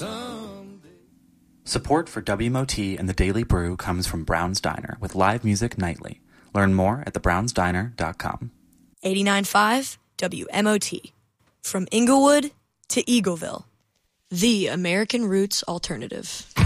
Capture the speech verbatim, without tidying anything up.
Support for W M O T and the Daily Brew comes from Brown's Diner with live music nightly. Learn more at the browns diner dot com. eighty-nine point five W M O T. From Inglewood to Eagleville. The American Roots Alternative.